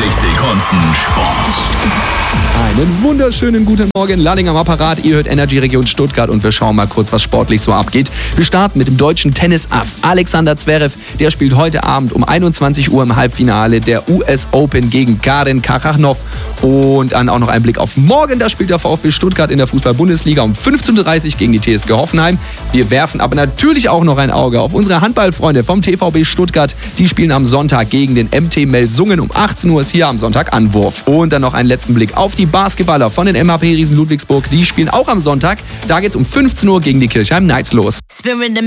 Sekunden Sport. Einen wunderschönen guten Morgen, Lalling am Apparat. Ihr hört Energy Region Stuttgart und wir schauen mal kurz, was sportlich so abgeht. Wir starten mit dem deutschen Tennisass Alexander Zverev. Der spielt heute Abend um 21 Uhr im Halbfinale der US Open gegen Karen Khachanov. Und dann auch noch ein Blick auf morgen. Da spielt der VfB Stuttgart in der Fußball-Bundesliga um 15:30 Uhr gegen die TSG Hoffenheim. Wir werfen aber natürlich auch noch ein Auge auf unsere Handballfreunde vom TVB Stuttgart. Die spielen am Sonntag gegen den MT Melsungen. Um 18 Uhr ist hier am Sonntag Anwurf. Und dann noch einen letzten Blick auf die Basketballer von den MHP Riesen Ludwigsburg. Die spielen auch am Sonntag. Da geht es um 15 Uhr gegen die Kirchheim Knights los.